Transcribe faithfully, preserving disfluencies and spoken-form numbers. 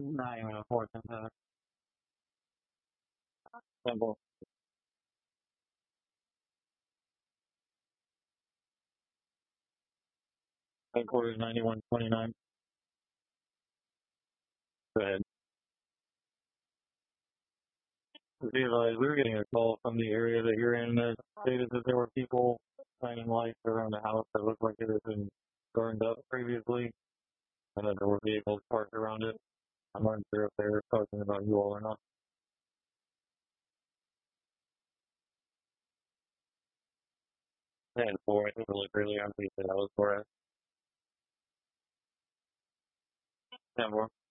Not even a fourth impact. Simple. Headquarters ninety-one twenty-nine. Go ahead. Realized we were getting a call from the area that you're in that stated that there were people shining lights around the house that looked like it had been burned up previously, and that there were vehicles parked around it. I'm unsure if they were talking about you all or not. And four, I think it looked really empty, so that was for us. And four.